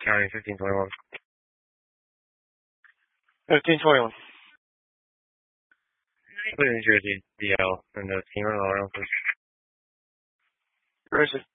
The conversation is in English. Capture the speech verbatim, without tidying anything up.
County fifteen twenty-one. fifteen twenty-one. Clear New Jersey, D L, and the team on the please. Where is it?